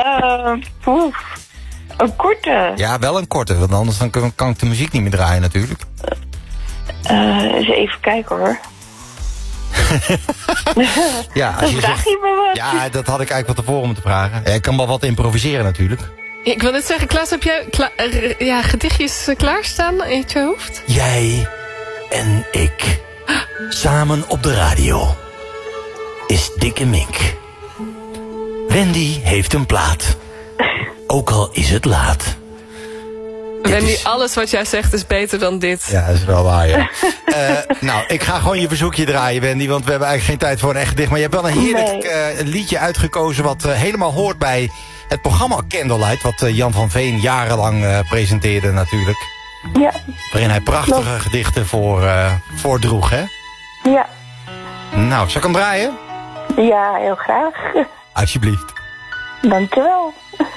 Een korte. Ja, wel een korte, want anders dan kan ik de muziek niet meer draaien natuurlijk. Eens even kijken hoor. Ja, als je Vraag je me wat? ja, dat had ik eigenlijk wat tevoren moeten vragen. Ja, ik kan wel wat improviseren natuurlijk. Ik wil net zeggen, Klaas, heb jij gedichtjes klaarstaan in je hoofd? Jij en ik, samen op de radio, is Dikke Mink. Wendy heeft een plaat, ook al is het laat. Wendy, alles wat jij zegt is beter dan dit. Ja, dat is wel waar, ja. Nou, ik ga gewoon je verzoekje draaien, Wendy, want we hebben eigenlijk geen tijd voor een echt gedicht. Maar je hebt wel een heerlijk liedje uitgekozen wat helemaal hoort bij het programma Candlelight, wat Jan van Veen jarenlang presenteerde natuurlijk. Ja. Waarin hij prachtige gedichten voordroeg, hè? Ja. Nou, zal ik hem draaien? Ja, heel graag. Alsjeblieft. Dankjewel.